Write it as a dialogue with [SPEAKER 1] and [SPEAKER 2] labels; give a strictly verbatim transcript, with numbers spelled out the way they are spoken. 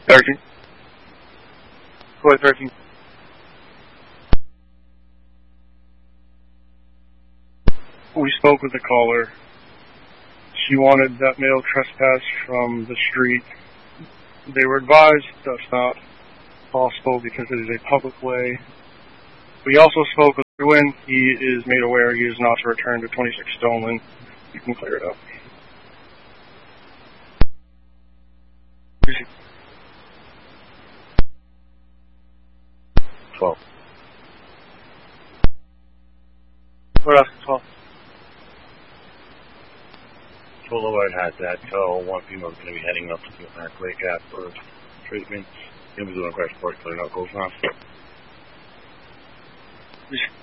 [SPEAKER 1] thirteen. Go ahead, thirteen. We spoke with the caller. She wanted that male trespass from the street. They were advised that's not possible because it is a public way. We also spoke with Erwin. He is made aware he is not to return to twenty-six Stoneland. You can clear it up.
[SPEAKER 2] twelve.
[SPEAKER 1] What else? twelve.
[SPEAKER 2] Told I had that tell one female is going to be heading up to the Park Lake Gap for treatment. Going to be doing a crash report, clearing out goals now.